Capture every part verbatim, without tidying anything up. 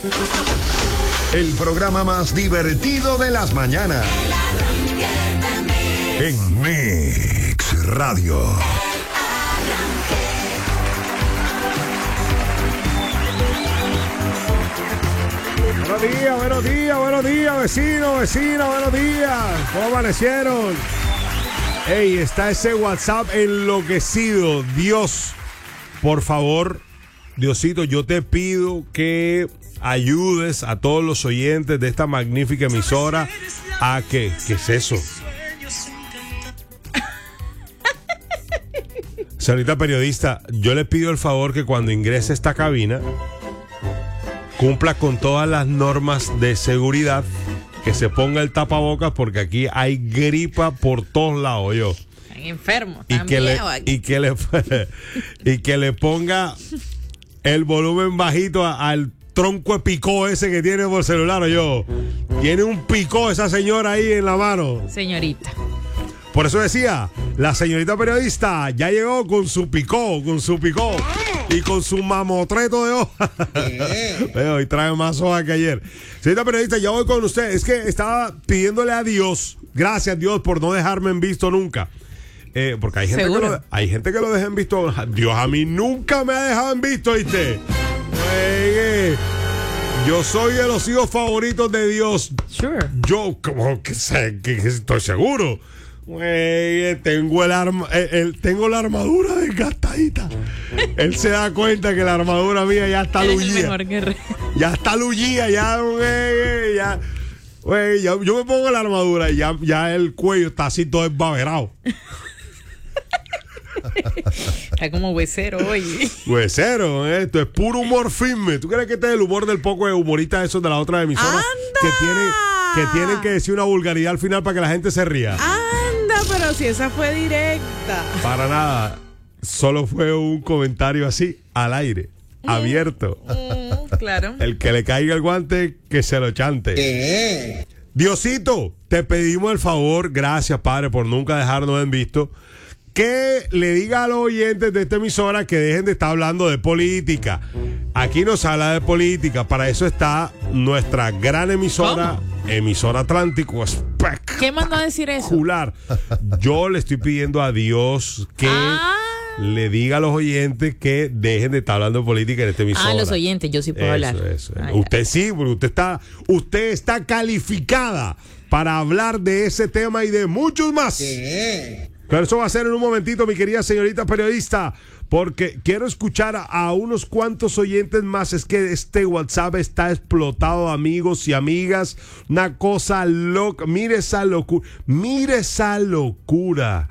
El programa más divertido de las mañanas. En Mix Radio. Buenos días, buenos días, buenos días, vecinos, vecinos, buenos días. ¿Cómo amanecieron? Ey, está ese WhatsApp enloquecido. Dios, por favor, Diosito, yo te pido que ayudes a todos los oyentes de esta magnífica emisora a que, ¿qué es eso? Señorita periodista, yo le pido el favor que cuando ingrese a esta cabina cumpla con todas las normas de seguridad, que se ponga el tapabocas porque aquí hay gripa por todos lados, yo. Están enfermos, Y están que le viejos aquí. y que le y que le ponga el volumen bajito a- al tronco de picó ese que tiene por celular, yo. Tiene un picó esa señora ahí en la mano. Señorita. Por eso decía, la señorita periodista ya llegó con su picó, con su picó y con su mamotreto de hoja. Pero hoy trae más hoja que ayer. Señorita periodista, ya voy con usted. Es que estaba pidiéndole a Dios, gracias Dios por no dejarme en visto nunca. Eh, porque hay gente, que ¿Seguro? lo, hay gente que lo deja en visto. Dios a mí nunca me ha dejado en visto, ¿viste? Oye, yo soy de los hijos favoritos de Dios. Sure. Yo, como que sé, que, que estoy seguro. Güey, tengo el arma, el, el- tengo la armadura desgastadita. Él se da cuenta que la armadura mía ya está Él es el lullida. mejor guerrero. Ya está lullida, ya, güey, ya. Güey, ya- yo me pongo la armadura y ya, ya el cuello está así todo esbaberado. Está como huesero hoy. Huesero, ¿eh? Esto es puro humor firme. ¿Tú crees que este es el humor del poco de humoristas esos de la otra emisora? ¡Anda! Que tienen, que tienen que decir una vulgaridad al final para que la gente se ría. Anda, pero si esa fue directa. Para nada. Solo fue un comentario así, al aire, abierto. Mm, claro. El que le caiga el guante, que se lo chante. Diosito, te pedimos el favor, gracias Padre por nunca dejarnos en visto, que le diga a los oyentes de esta emisora que dejen de estar hablando de política. Aquí no se habla de política, para eso está nuestra gran emisora, emisora Atlántico espectacular. ¿Qué mandó a decir eso? Yo le estoy pidiendo a Dios que Ah. le diga a los oyentes que dejen de estar hablando de política en esta emisora. Ah, los oyentes, yo sí puedo Eso, hablar. eso. Ah, ya. Usted sí, porque usted está, usted está calificada para hablar de ese tema y de muchos más. Pero eso va a ser en un momentito, mi querida señorita periodista, porque quiero escuchar a, a unos cuantos oyentes más. Es que este WhatsApp está explotado, amigos y amigas. Una cosa loca. Mire esa locura. Mire esa locura.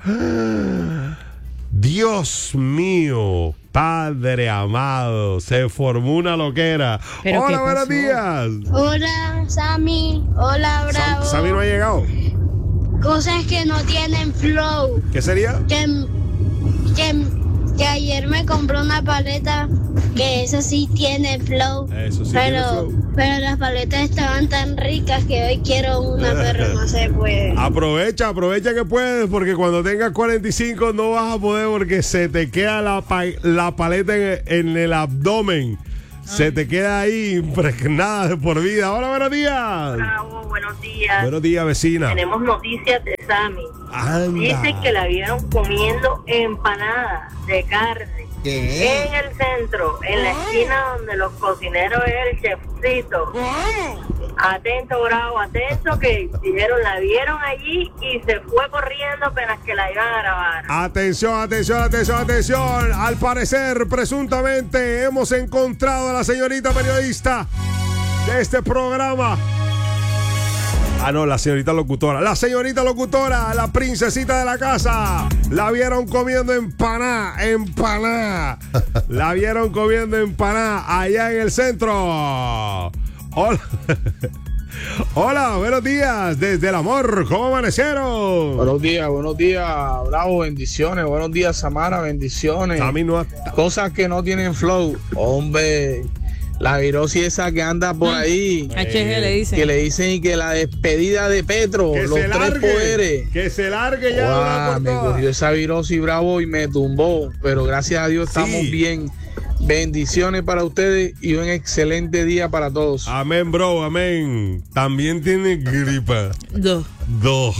Dios mío, Padre amado, se formó una loquera. ¿Pero Hola, qué buenos pasó? días. Hola, Sammy. Hola, Bravo. Sam- Sammy no ha llegado. Cosas que no tienen flow. ¿Qué sería? Que, que, que ayer me compré una paleta que eso sí tiene flow. Eso sí pero, tiene flow. pero las paletas estaban tan ricas que hoy quiero una, pero no se puede. Aprovecha, aprovecha que puedes, porque cuando tengas cuarenta y cinco no vas a poder porque se te queda la, pa- la paleta en, en el abdomen. Se te queda ahí impregnada de por vida. Hola, buenos días. Bravo, buenos días. Buenos días, vecina. Tenemos noticias de Sammy. Anda. Dice que la vieron comiendo empanadas de carne en el centro, en la esquina donde los cocineros es el chefcito. Atento, Bravo, atento, que dijeron, la vieron allí y se fue corriendo apenas que la iban a grabar. Atención, atención, atención, atención. Al parecer, presuntamente, hemos encontrado a la señorita periodista de este programa. Ah, no, la señorita locutora. La señorita locutora, la princesita de la casa. La vieron comiendo empaná, empaná. La vieron comiendo empaná allá en el centro. Hola. Hola, buenos días. Desde el amor, ¿cómo amanecieron? Buenos días, buenos días, Bravo, bendiciones. Buenos días, Samara, bendiciones. A mí no hasta... Cosas que no tienen flow. Hombre, la virosis esa que anda por ahí, H G le dicen. que le dicen que la despedida de Petro, Que los se tres largue. poderes. Que se largue ya. de una Guau, por me todas. cogió esa virosis, Bravo, y me tumbó. Pero gracias a Dios estamos Sí. bien. Bendiciones para ustedes y un excelente día para todos. Amén, bro, amén. También tiene gripa. Dos. Dos.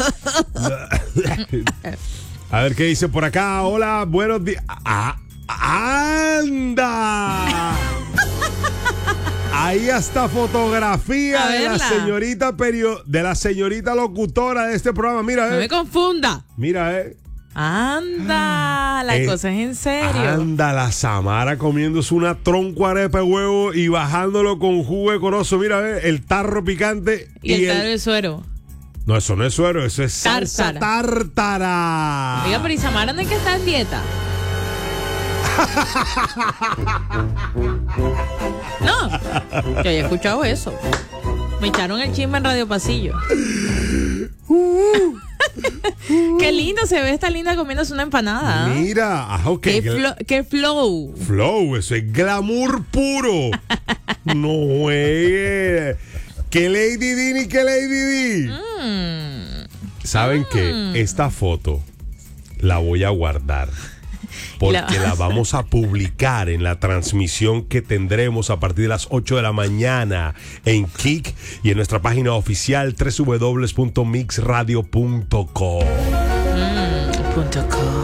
A ver qué dice por acá. Hola, buenos días. Ah, ¡anda! Ahí hasta fotografía A de la verla. señorita perio, de la señorita locutora de este programa. Mira, No eh. me confunda. Mira, eh. Anda, la Eh, cosa es en serio. Anda, la Samara comiéndose una tronco arepa de huevo y bajándolo con jugo de corozo. Mira, eh, el tarro picante. Y el tal del suero. No, eso no es suero, eso es salsa Tártara. tártara. Oiga, pero Isamara no es que está en dieta. No, yo había escuchado eso. Me echaron el chisme en Radio Pasillo. Qué lindo se ve esta linda comiéndose una empanada. ¿eh? Mira, ajá, ok. Qué, flo- qué flow. Flow, eso es glamour puro. No juegue. ¿Qué Lady D ni qué Lady D? Mm. ¿Saben qué? Esta foto la voy a guardar. Porque La- la vamos a publicar en la transmisión que tendremos a partir de las ocho de la mañana en Kik y en nuestra página oficial doble u doble u doble u punto mix radio punto com. Punto com.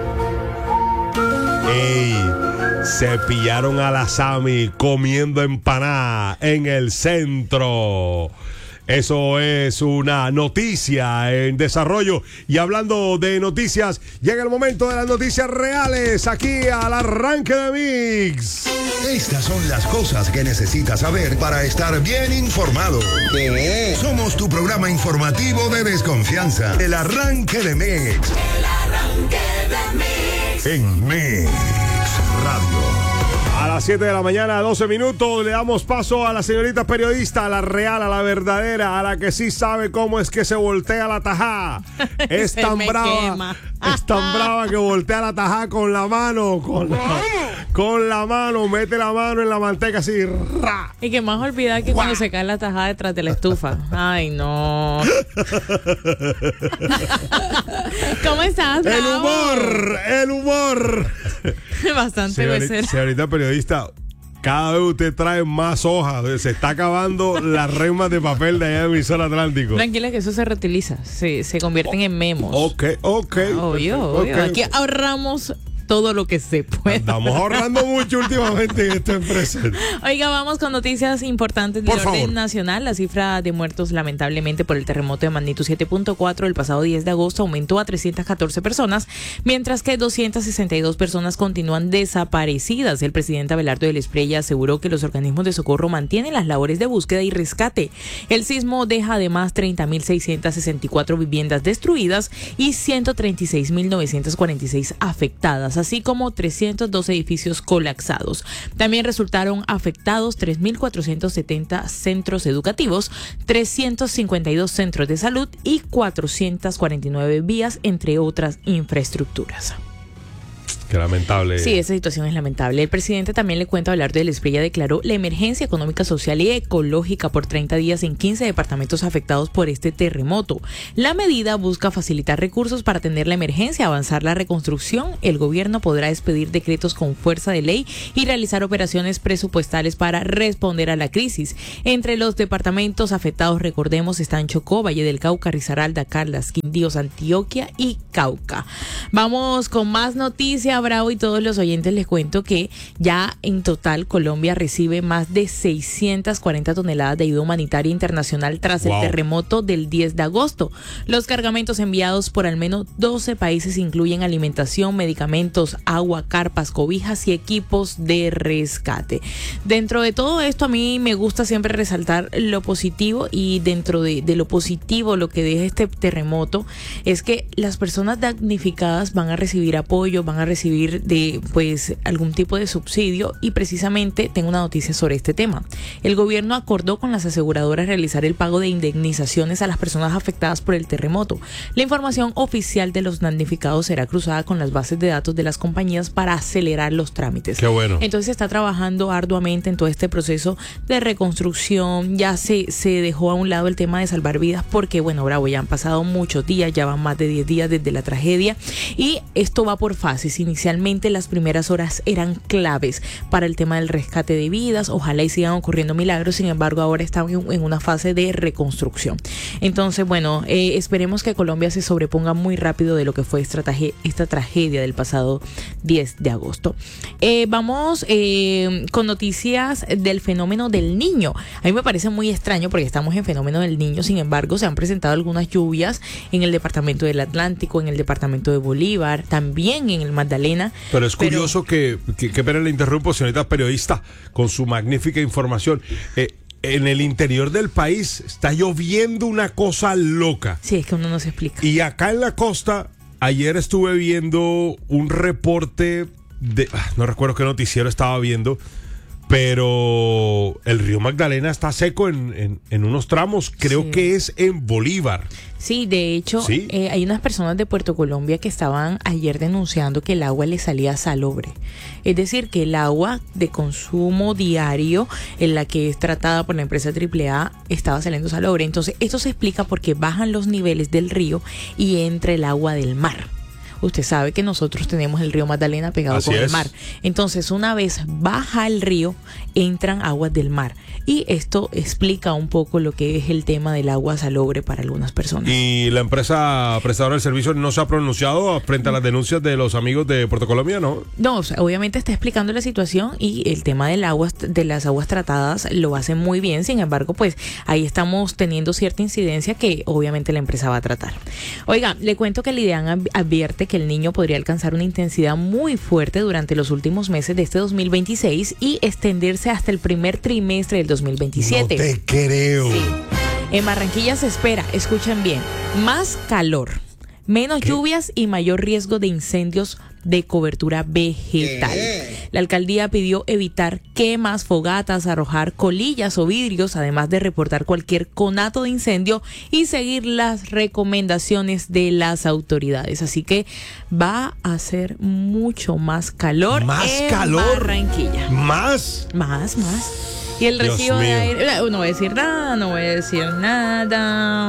¡Ey! Se pillaron a la Sami comiendo empanada en el centro. Eso es una noticia en desarrollo. Y hablando de noticias, llega el momento de las noticias reales aquí al arranque de Mix. Estas son las cosas que necesitas saber para estar bien informado. ¿Qué? Somos tu programa informativo de desconfianza. El arranque de Mix. El arranque de Mix. En Mix Radio. A las siete de la mañana, doce minutos, le damos paso a la señorita periodista, a la real, a la verdadera, a la que sí sabe cómo es que se voltea la tajá. Es Se tan me brava, quema. es tan brava que voltea la tajá con la mano, con la, con la mano, mete la mano en la manteca así, ra. Y que más olvidar que cuando se cae la tajada detrás de la estufa. Ay, no. ¿Cómo estás, El Bravo? humor, el humor. Bastante Señorita, becero. señorita periodista, cada vez usted trae más hojas. Se está acabando las remas de papel de allá de mi zona Atlántico. Tranquila que eso se reutiliza, se, se convierten en memos. Ok, ok. Obvio, obvio. ok. Aquí ahorramos todo lo que se puede. Estamos ahorrando mucho últimamente en esta empresa. Oiga, vamos con noticias importantes del Por orden favor. nacional. La cifra de muertos lamentablemente por el terremoto de magnitud siete punto cuatro el pasado diez de agosto aumentó a trescientas catorce personas, mientras que doscientas sesenta y dos personas continúan desaparecidas. El presidente Abelardo del Espriella aseguró que los organismos de socorro mantienen las labores de búsqueda y rescate. El sismo deja además treinta mil seiscientas sesenta y cuatro viviendas destruidas y ciento treinta y seis mil novecientas cuarenta y seis afectadas, así como trescientos dos edificios colapsados. También resultaron afectados tres mil cuatrocientos setenta centros educativos, trescientos cincuenta y dos centros de salud y cuatrocientas cuarenta y nueve vías, entre otras infraestructuras. Qué lamentable. Sí, esa situación es lamentable. El presidente también le cuenta hablar del Espriella declaró la emergencia económica, social y ecológica por treinta días en quince departamentos afectados por este terremoto. La medida busca facilitar recursos para atender la emergencia, avanzar la reconstrucción. El gobierno podrá expedir decretos con fuerza de ley y realizar operaciones presupuestales para responder a la crisis. Entre los departamentos afectados, recordemos, están Chocó, Valle del Cauca, Risaralda, Caldas, Quindíos, Antioquia y Cauca. Vamos con más noticias. Bravo, y todos los oyentes les cuento que ya en total Colombia recibe más de seiscientas cuarenta toneladas de ayuda humanitaria internacional tras Wow. el terremoto del diez de agosto. Los cargamentos enviados por al menos doce países incluyen alimentación, medicamentos, agua, carpas, cobijas y equipos de rescate. Dentro de todo esto, a mí me gusta siempre resaltar lo positivo, y dentro de, de lo positivo, lo que deja este terremoto es que las personas damnificadas van a recibir apoyo, van a recibir de pues algún tipo de subsidio, y precisamente tengo una noticia sobre este tema. El gobierno acordó con las aseguradoras realizar el pago de indemnizaciones a las personas afectadas por el terremoto. La información oficial de los damnificados será cruzada con las bases de datos de las compañías para acelerar los trámites. Qué bueno. Entonces se está trabajando arduamente en todo este proceso de reconstrucción. Ya se, se dejó a un lado el tema de salvar vidas porque, bueno, Bravo, ya han pasado muchos días, ya van más de diez días desde la tragedia, y esto va por fases. crisis. Inicialmente las primeras horas eran claves para el tema del rescate de vidas. Ojalá y sigan ocurriendo milagros, sin embargo ahora estamos en una fase de reconstrucción. Entonces, bueno, eh, esperemos que Colombia se sobreponga muy rápido de lo que fue esta, traje- esta tragedia del pasado diez de agosto. Eh, vamos eh, con noticias del fenómeno del Niño. A mí me parece muy extraño porque estamos en fenómeno del Niño, sin embargo se han presentado algunas lluvias en el departamento del Atlántico, en el departamento de Bolívar, también en el Magdalena. Pero es curioso pero, que, que, que pena le interrumpo, señorita periodista, con su magnífica información. Eh, en el interior del país está lloviendo una cosa loca. Sí, es que uno no se explica. Y acá en la costa, ayer estuve viendo un reporte de, no recuerdo qué noticiero estaba viendo, pero el río Magdalena está seco en, en, en unos tramos, creo sí. que es en Bolívar. Sí, de hecho, ¿Sí? Eh, hay unas personas de Puerto Colombia que estaban ayer denunciando que el agua les salía salobre. Es decir, que el agua de consumo diario, en la que es tratada por la empresa triple A, estaba saliendo salobre. Entonces, esto se explica porque bajan los niveles del río y entra el agua del mar. Usted sabe que nosotros tenemos el río Magdalena pegado Así con es. el mar. Entonces, una vez baja el río, entran aguas del mar. Y esto explica un poco lo que es el tema del agua salobre para algunas personas. ¿Y la empresa prestadora del servicio no se ha pronunciado frente a las denuncias de los amigos de Puerto Colombia, no? No, o sea, obviamente está explicando la situación y el tema del agua, de las aguas tratadas lo hacen muy bien. Sin embargo, pues ahí estamos teniendo cierta incidencia que obviamente la empresa va a tratar. Oiga, le cuento que el IDEAN advierte que el Niño podría alcanzar una intensidad muy fuerte durante los últimos meses de este dos mil veintiséis y extenderse hasta el primer trimestre del dos mil veintisiete. No te creo. Sí. En Barranquilla se espera, escuchen bien, más calor, menos ¿Qué? lluvias y mayor riesgo de incendios de cobertura vegetal. ¿Qué? La alcaldía pidió evitar quemas, fogatas, arrojar colillas o vidrios, además de reportar cualquier conato de incendio y seguir las recomendaciones de las autoridades. Así que va a ser mucho más calor más en calor, Barranquilla. Más, más, más. Y el Dios recibo de mío. aire. No voy a decir nada, no voy a decir nada.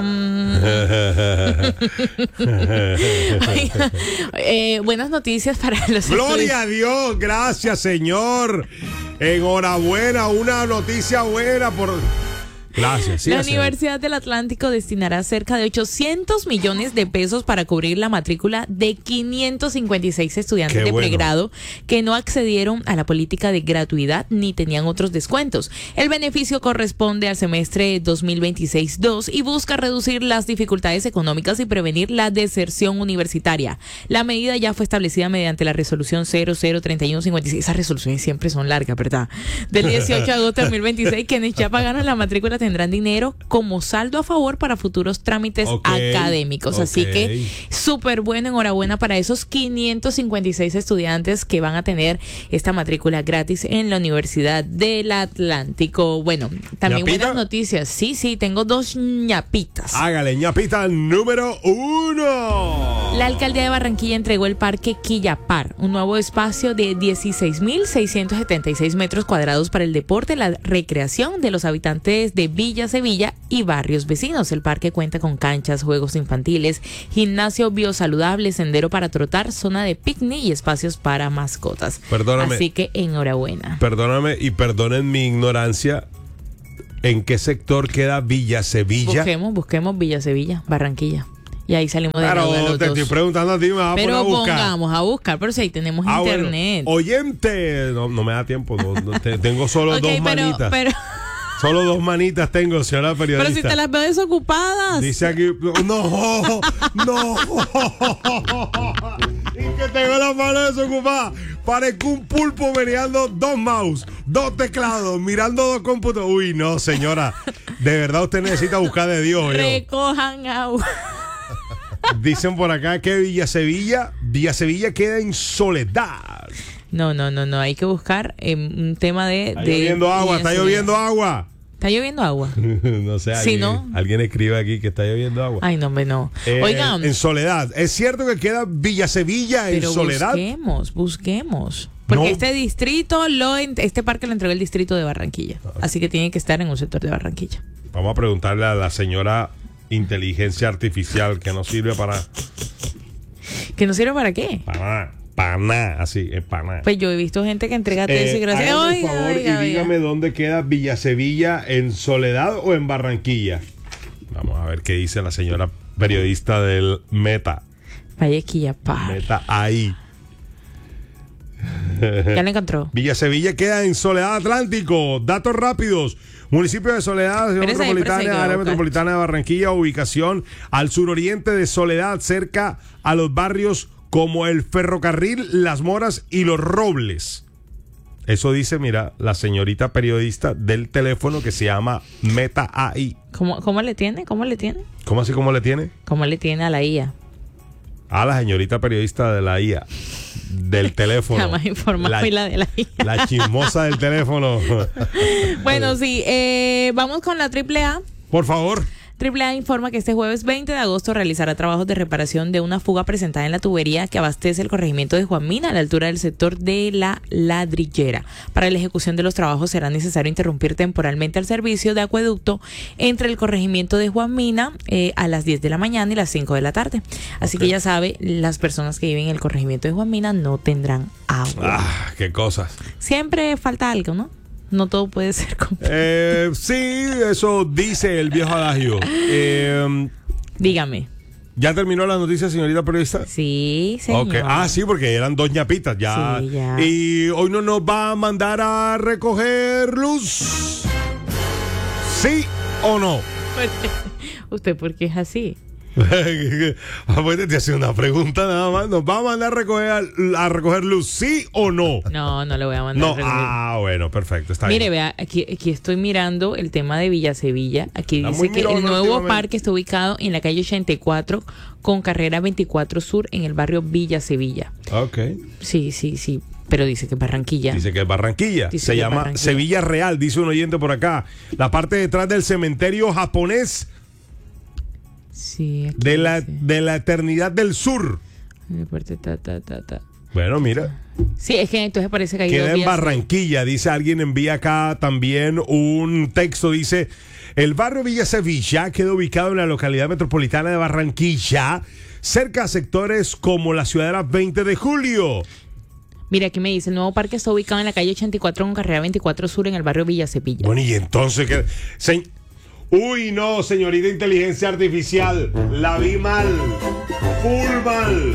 Oiga, eh, buenas noticias para los Gloria a Dios, gracias Señor. Enhorabuena, una noticia buena por. Gracias. Sí, la señor. Universidad del Atlántico destinará cerca de ochocientos millones de pesos para cubrir la matrícula de quinientos cincuenta y seis estudiantes Qué de bueno. pregrado que no accedieron a la política de gratuidad ni tenían otros descuentos. El beneficio corresponde al semestre dos mil veintiséis dos y busca reducir las dificultades económicas y prevenir la deserción universitaria. La medida ya fue establecida mediante la resolución cero cero treinta y uno cincuenta y seis. Esas resoluciones siempre son largas, ¿verdad? Del dieciocho de agosto de dos mil veintiséis, quienes ya pagaron la matrícula tendrán dinero como saldo a favor para futuros trámites Okay, académicos. okay. Así que súper bueno, enhorabuena para esos quinientos cincuenta y seis estudiantes que van a tener esta matrícula gratis en la Universidad del Atlántico. Bueno, también ¿Ñapita? buenas noticias. Sí, sí, tengo dos ñapitas. Hágale, ñapita número uno. La alcaldía de Barranquilla entregó el Parque Quillapar, un nuevo espacio de dieciséis mil seiscientos setenta y seis metros cuadrados para el deporte, la recreación de los habitantes de Villa Sevilla y barrios vecinos. El parque cuenta con canchas, juegos infantiles, gimnasio biosaludable, sendero para trotar, zona de picnic y espacios para mascotas. Perdóname. Así que enhorabuena. Perdóname y perdonen mi ignorancia. ¿En qué sector queda Villa Sevilla? Busquemos, busquemos Villa Sevilla, Barranquilla. Y ahí salimos de Claro, nuevo los te dos. estoy preguntando a ti, me vas a poner Pero a buscar. pongamos a buscar, pero si ahí tenemos Ah, bueno. internet. Oyente, no, no me da tiempo, no, no, te- tengo solo Ok, dos pero, manitas. pero, Solo dos manitas tengo, señora periodista. pero si te las veo desocupadas. Dice aquí, no, no. Y que tengo las manos desocupadas. Parezco un pulpo meneando dos mouse, dos teclados, mirando dos computadores. Uy, no, señora. De verdad usted necesita buscar de Dios. yo. Recojan agua. Dicen por acá que Villa Sevilla, Villa Sevilla queda en Soledad. No, no, no, no. Hay que buscar eh, un tema de. Está de lloviendo agua, está lloviendo agua. Está lloviendo agua. No sé, Sí, alguien, ¿no? alguien escribe aquí que está lloviendo agua. Ay, no, hombre, no. Eh, Oigan, en Soledad. ¿Es cierto que queda Villa Sevilla en pero Soledad? busquemos, busquemos. Porque No. este distrito, lo en- este parque lo entregó el distrito de Barranquilla. Así que tiene que estar en un sector de Barranquilla. Vamos a preguntarle a la señora inteligencia artificial que no sirve para, ¿Que no sirve para qué? para nada. Paná, así, en Paná. Pues yo he visto gente que entrega tesis Eh, y gracias. hágame el Oiga, favor oiga, y dígame oiga. dónde queda Villa Sevilla, ¿en Soledad o en Barranquilla? Vamos a ver qué dice la señora periodista del Meta. Vallequilla, pa. Meta ahí. Ya la encontró. Villa Sevilla queda en Soledad Atlántico. Datos rápidos. Municipio de Soledad, Ciudad Espérese ahí, metropolitana, espérese ahí, que área voy a buscar. metropolitana de Barranquilla, ubicación al suroriente de Soledad, cerca a los barrios como el Ferrocarril, Las Moras y Los Robles. Eso dice, mira, la señorita periodista del teléfono que se llama Meta A I. ¿Cómo, ¿Cómo le tiene? ¿Cómo le tiene? ¿Cómo así como le tiene? ¿Cómo le tiene a la I A? A la señorita periodista de la I A, del teléfono. La más informada y la de la I A. La chismosa del teléfono. Bueno, sí, eh, vamos con la triple A. Por favor. triple A informa que este jueves veinte de agosto realizará trabajos de reparación de una fuga presentada en la tubería que abastece el corregimiento de Juan Mina a la altura del sector de la Ladrillera. Para la ejecución de los trabajos será necesario interrumpir temporalmente el servicio de acueducto entre el corregimiento de Juan Mina eh, a las diez de la mañana y las cinco de la tarde. Así Okay. que ya sabe, las personas que viven en el corregimiento de Juan Mina no tendrán agua. Ah, qué cosas. Siempre falta algo, ¿no? No todo puede ser completo. Eh, sí, eso dice el viejo adagio. Eh, Dígame. ¿Ya terminó la noticia, señorita periodista? Sí, señor. Ok. Ah, sí, porque eran dos ñapitas ya. Sí, ya. Y hoy no nos va a mandar a recoger luz. ¿Sí o no? ¿Usted por qué es así? Pues te hace una pregunta nada más. ¿Nos va a mandar a recoger, a recoger luz? ¿Sí o no? No, no le voy a mandar. No. a recoger. Ah, bueno, perfecto. Está Mire, bien. vea, aquí, aquí estoy mirando el tema de Villa Sevilla. Aquí Está dice muy que mirona el nuevo últimamente. parque está ubicado en la calle ochenta y cuatro con carrera veinticuatro Sur en el barrio Villa Sevilla. Ok. Sí, sí, sí. Pero dice que Barranquilla. Dice que es Barranquilla. Dice Se que es llama Barranquilla. Sevilla Real, dice un oyente por acá. La parte detrás del cementerio japonés Sí, aquí de la, dice. de la eternidad del sur. La parte ta, ta, ta, ta. Bueno, mira. Sí, es que entonces parece que hay dos Queda en vías. Barranquilla, dice alguien, envía acá también un texto, dice, el barrio Villa Sevilla queda ubicado en la localidad metropolitana de Barranquilla, cerca a sectores como la Ciudadela veinte de julio. Mira, aquí me dice, el nuevo parque está ubicado en la calle ochenta y cuatro con carrera veinticuatro Sur en el barrio Villa Sevilla. Bueno, y entonces, ¿qué? Se... Uy, no, señorita inteligencia artificial, la vi mal, full mal.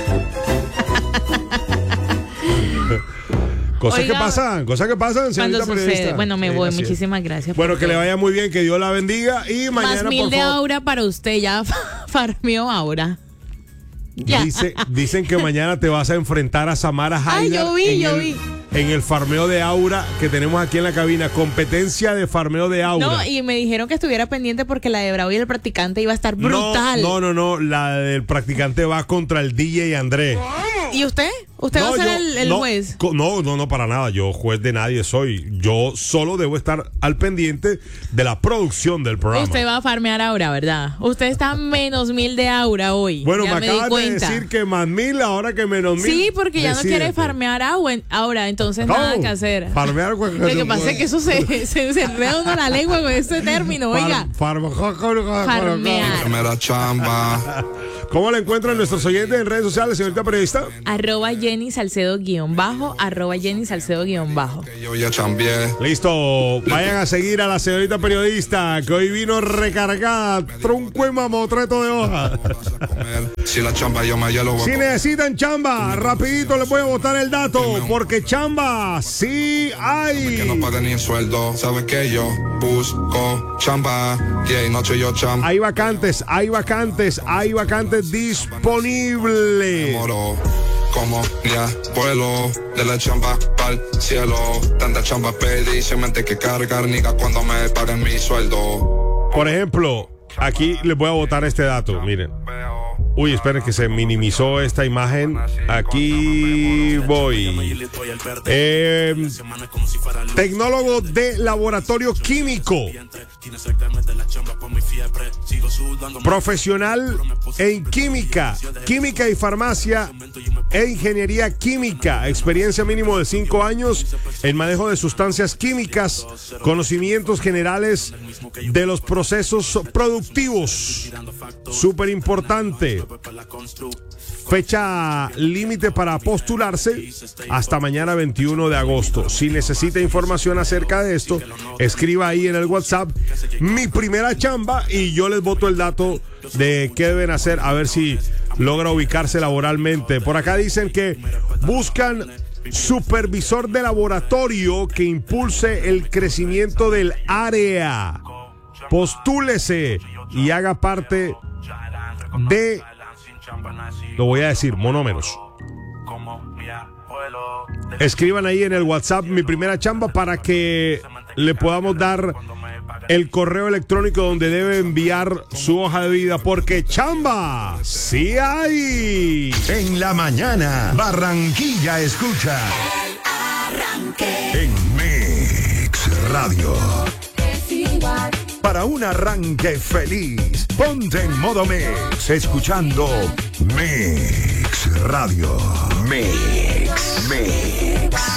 Cosas Oiga, que pasan, cosas que pasan, Cuando señorita sucede. periodista. Bueno, me Sí, voy. así es. Muchísimas gracias. Bueno, por que le todo. vaya muy bien, que Dios la bendiga y mañana, Más mil por de favor. aura para usted. Ya farmeó ahora. Ya. Dice, dicen que mañana te vas a enfrentar a Samara Ay, Haidar yo vi, en, yo el, vi. en el farmeo de aura que tenemos aquí en la cabina. Competencia de farmeo de aura. No, y me dijeron que estuviera pendiente porque la de Bravo y el practicante iba a estar brutal. No, no, no, no, la del practicante va contra el D J Andrés. ¿Y usted? ¿Usted No, va a ser yo- el, el no, juez? co- No, no, no, para nada. Yo juez de nadie soy. Yo solo debo estar al pendiente de la producción del programa. Usted va a farmear aura, ¿verdad? Usted está a menos mil de aura hoy. Bueno, ya me me di acabas de cuenta. decir que más mil, ahora que menos mil. Sí, porque ya no quiere decídete. farmear agua, ahora, entonces No, nada que hacer. farmear Lo que pasa es que eso se, se, se enreda uno la lengua con ese término, oiga. Farmear. Farmear. Primera chamba. ¿Cómo le encuentran nuestros oyentes en redes sociales, señorita periodista? Arroba Jenny Salcedo guión bajo, arroba Jenny Salcedo guión bajo. Que yo ya chambié. Listo, vayan a seguir a la señorita periodista que hoy vino recargada, tronco y mamotreto de hoja. Si la chamba yo me hielo. Si necesitan chamba, rapidito les voy a botar el dato, porque chamba sí hay. Que no pague ni el sueldo. Sabes que yo busco chamba. Día y noche yo chamba. Hay vacantes, hay vacantes, hay vacantes disponibles. Moro. Como mi abuelo, de la chamba pa'l cielo. Tanta chamba pedí, se mente que cargar, niga, cuando me paguen mi sueldo. Por ejemplo, aquí les voy a botar este dato, miren. Uy, esperen que se minimizó esta imagen. Aquí voy. Eh, tecnólogo de laboratorio químico. Profesional en química, química y farmacia e ingeniería química. Experiencia mínimo de cinco años en manejo de sustancias químicas. Conocimientos generales de los procesos productivos. Súper importante. Fecha límite para postularse hasta mañana veintiuno de agosto. Si necesita información acerca de esto, escriba ahí en el WhatsApp mi primera chamba y yo les boto el dato de qué deben hacer, a ver si logra ubicarse laboralmente. Por acá dicen que buscan supervisor de laboratorio que impulse el crecimiento del área. Postúlese y haga parte de, lo voy a decir, monómeros. Escriban ahí en el WhatsApp mi primera chamba para que le podamos dar el correo electrónico donde debe enviar su hoja de vida, porque chamba sí hay. En la mañana, Barranquilla escucha El Arranque. en Mix Radio. Para un arranque feliz, ponte en modo Mix, escuchando Mix Radio. Mix, Mix.